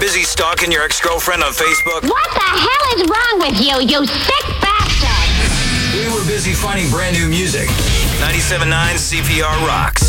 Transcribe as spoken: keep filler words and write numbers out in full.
busy stalking your ex-girlfriend on Facebook? What the hell is wrong with you, you sick bastard? We were busy finding brand new music. ninety-seven point nine C P R rocks.